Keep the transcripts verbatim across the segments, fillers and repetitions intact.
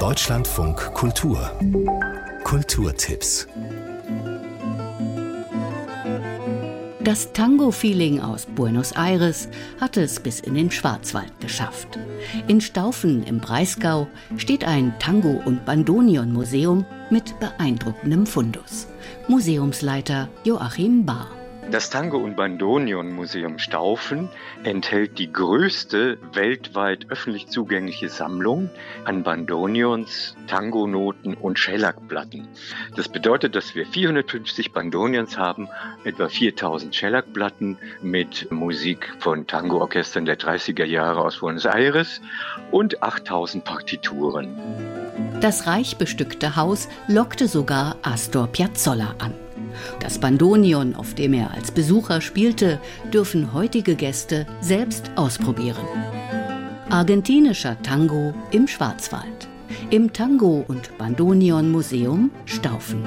Deutschlandfunk Kultur. Kulturtipps. Das Tango-Feeling aus Buenos Aires hat es bis in den Schwarzwald geschafft. In Staufen im Breisgau steht ein Tango- und Bandoneon-Museum mit beeindruckendem Fundus. Museumsleiter Joachim Bahr. Das Tango- und Bandoneon-Museum Staufen enthält die größte weltweit öffentlich zugängliche Sammlung an Bandoneons, Tangonoten und Schellackplatten. Das bedeutet, dass wir vierhundertfünfzig Bandoneons haben, etwa viertausend Schellackplatten mit Musik von Tango-Orchestern der dreißiger Jahre aus Buenos Aires und achttausend Partituren. Das reich bestückte Haus lockte sogar Astor Piazzolla an. Das Bandoneon, auf dem er als Besucher spielte, dürfen heutige Gäste selbst ausprobieren. Argentinischer Tango im Schwarzwald. Im Tango- und Bandoneon-Museum Staufen.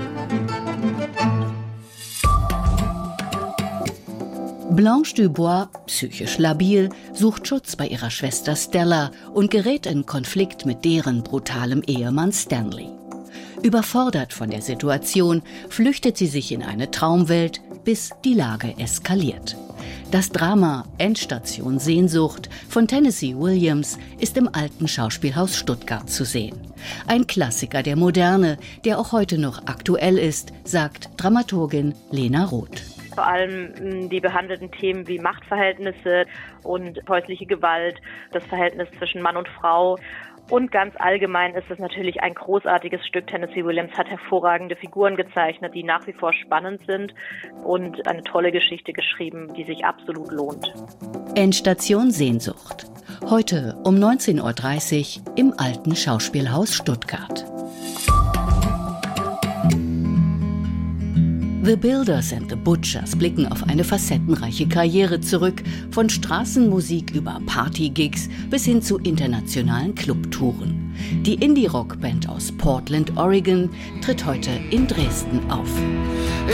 Blanche Dubois, psychisch labil, sucht Schutz bei ihrer Schwester Stella und gerät in Konflikt mit deren brutalem Ehemann Stanley. Überfordert von der Situation flüchtet sie sich in eine Traumwelt, bis die Lage eskaliert. Das Drama Endstation Sehnsucht von Tennessee Williams ist im Alten Schauspielhaus Stuttgart zu sehen. Ein Klassiker der Moderne, der auch heute noch aktuell ist, sagt Dramaturgin Lena Roth. Vor allem die behandelten Themen wie Machtverhältnisse und häusliche Gewalt, das Verhältnis zwischen Mann und Frau. Und ganz allgemein ist es natürlich ein großartiges Stück. Tennessee Williams hat hervorragende Figuren gezeichnet, die nach wie vor spannend sind und eine tolle Geschichte geschrieben, die sich absolut lohnt. Endstation Sehnsucht. Heute um neunzehn Uhr dreißig im Alten Schauspielhaus Stuttgart. The Builders and the Butchers blicken auf eine facettenreiche Karriere zurück, von Straßenmusik über Partygigs bis hin zu internationalen Clubtouren. Die Indie-Rock-Band aus Portland, Oregon, tritt heute in Dresden auf.